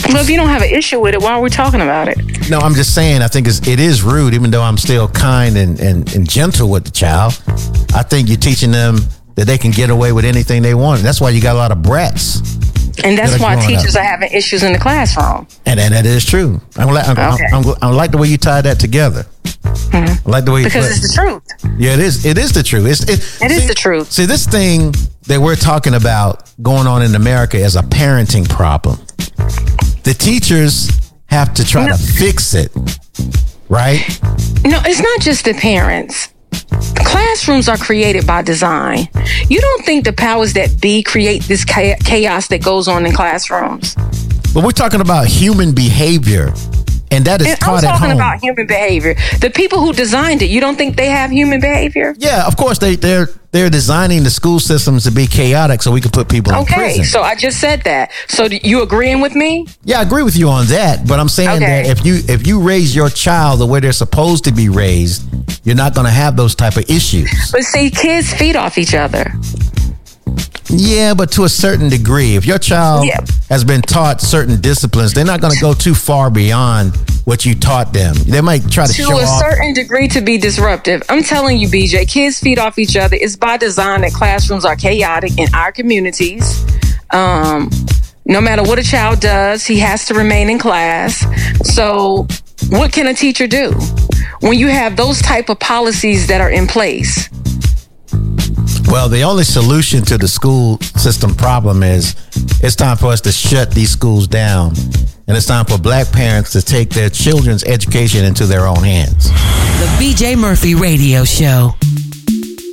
Well, if you don't have an issue with it, why are we talking about it? No, I'm just saying, I think it is rude, even though I'm still kind and gentle with the child. I think you're teaching them that they can get away with anything they want. That's why you got a lot of brats. And that's why teachers are having issues in the classroom. And that is true. I like the way you tie that together. Mm-hmm. I like the way because it's the truth. Yeah, it is. It is the truth. It is the truth. See, this thing that we're talking about going on in America is a parenting problem. The teachers have to try to fix it, right? No, it's not just the parents. Classrooms are created by design. You don't think the powers that be create this chaos that goes on in classrooms? But we're talking about human behavior, and that is taught at home. I'm talking about human behavior. The people who designed it, you don't think they have human behavior? Yeah, of course they're designing the school systems to be chaotic so we can put people in prison. Okay, so I just said that. So you agreeing with me? Yeah, I agree with you on that. But I'm saying that if you raise your child the way they're supposed to be raised, you're not going to have those type of issues. But see, kids feed off each other. Yeah, but to a certain degree. If your child has been taught certain disciplines, they're not going to go too far beyond what you taught them. They might try to show off. To a certain degree to be disruptive. I'm telling you, BJ, kids feed off each other. It's by design that classrooms are chaotic in our communities. No matter what a child does, he has to remain in class. So what can a teacher do when you have those type of policies that are in place? Well, the only solution to the school system problem is it's time for us to shut these schools down. And it's time for black parents to take their children's education into their own hands. The BJ Murphy Radio Show.